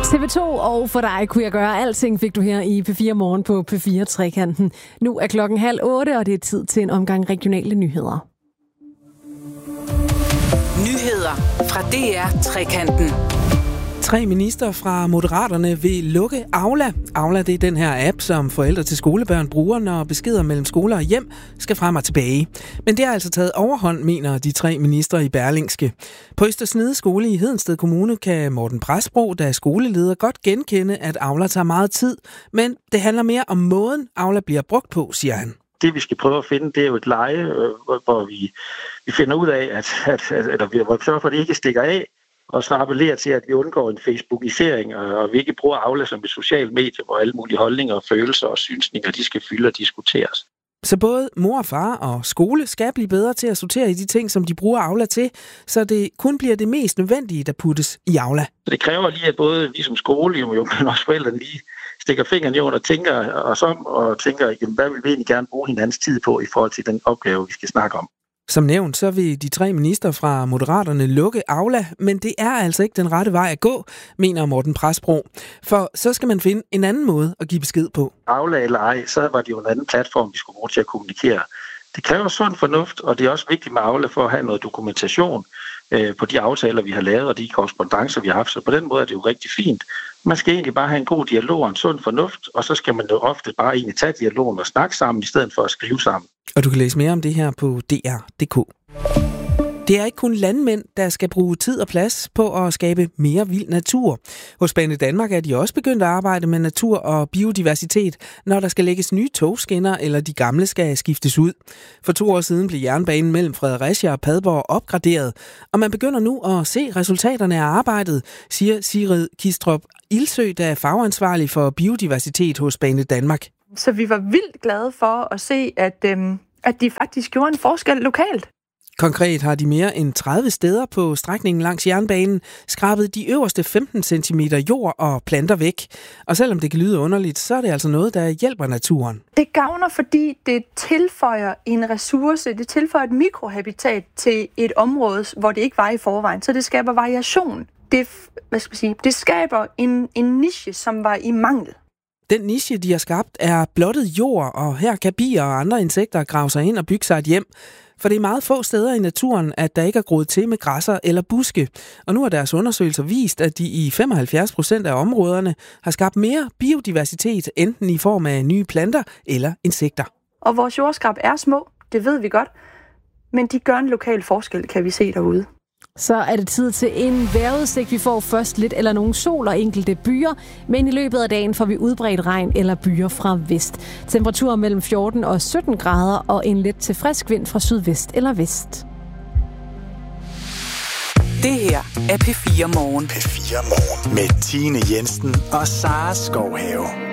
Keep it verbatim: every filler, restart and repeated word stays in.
T V to og for dig kunne jeg gøre alting, fik du her i P fire Morgen på P fire Trekanten. Nu er klokken halv otte, og det er tid til en omgang regionale nyheder. Nyheder fra D R Trekanten. Tre minister fra Moderaterne vil lukke Aula. Aula, det er den her app, som forældre til skolebørn bruger, når beskeder mellem skoler og hjem skal frem og tilbage. Men det har altså taget overhånd, mener de tre ministre i Berlingske. På Østersnede Skole i Hedensted Kommune kan Morten Presbro, der er skoleleder, godt genkende, at Aula tager meget tid. Men det handler mere om måden, Aula bliver brugt på, siger han. Det, vi skal prøve at finde, det er jo et leje, hvor vi, vi finder ud af, at, at, at, at vi sørger for, at det ikke stikker af, og så appellerer til, at vi undgår en facebookisering, og vi ikke bruger Aula som et socialt medie, hvor alle mulige holdninger, følelser og synsninger, de skal fylde og diskuteres. Så både mor og far og skole skal blive bedre til at sortere i de ting, som de bruger Aula til, så det kun bliver det mest nødvendige, der puttes i Aula. Så det kræver lige, at både vi som skole, jo, men også forældrene lige stikker fingrene i og tænker os om, og tænker, jamen, hvad vil vi egentlig gerne bruge hinandens tid på i forhold til den opgave, vi skal snakke om. Som nævnt, så vil de tre minister fra Moderaterne lukke Aula, men det er altså ikke den rette vej at gå, mener Morten Presbro. For så skal man finde en anden måde at give besked på. Aula eller ej, så var det jo en anden platform, vi skulle bruge til at kommunikere. Det kræver sund fornuft, og det er også vigtigt med Aula for at have noget dokumentation øh, på de aftaler, vi har lavet, og de korrespondancer, vi har haft. Så på den måde er det jo rigtig fint. Man skal egentlig bare have en god dialog og en sund fornuft, og så skal man jo ofte bare egentlig tage dialogen og snakke sammen, i stedet for at skrive sammen. Og du kan læse mere om det her på D R punktum d k. Det er ikke kun landmænd, der skal bruge tid og plads på at skabe mere vild natur. Hos Banedanmark er de også begyndt at arbejde med natur og biodiversitet, når der skal lægges nye togskinner, eller de gamle skal skiftes ud. For to år siden blev jernbanen mellem Fredericia og Padborg opgraderet, og man begynder nu at se resultaterne af arbejdet, siger Sigrid Kistrup Ildsø, der er fagansvarlig for biodiversitet hos Banedanmark. Så vi var vildt glade for at se, at, øhm, at de faktisk gjorde en forskel lokalt. Konkret har de mere end tredive steder på strækningen langs jernbanen skrabet de øverste femten centimeter jord og planter væk. Og selvom det kan lyde underligt, så er det altså noget, der hjælper naturen. Det gavner, fordi det tilføjer en ressource, det tilføjer et mikrohabitat til et område, hvor det ikke var i forvejen. Så det skaber variation. Det, hvad skal man sige, det skaber en, en niche, som var i mangel. Den niche, de har skabt, er blottet jord, og her kan bier og andre insekter grave sig ind og bygge sig et hjem. For det er meget få steder i naturen, at der ikke er groet til med græsser eller buske. Og nu har deres undersøgelser vist, at de i femoghalvfjerds procent af områderne har skabt mere biodiversitet, enten i form af nye planter eller insekter. Og vores jordskrab er små, det ved vi godt, men de gør en lokal forskel, kan vi se derude. Så er det tid til en vejrudsigt. Vi får først lidt eller nogen sol og enkelte byer, men i løbet af dagen får vi udbredt regn eller byer fra vest. Temperaturer mellem fjorten og sytten grader og en let til frisk vind fra sydvest eller vest. Det her er P fire Morgen. P fire Morgen med Tine Jensen og Sara Skovhave.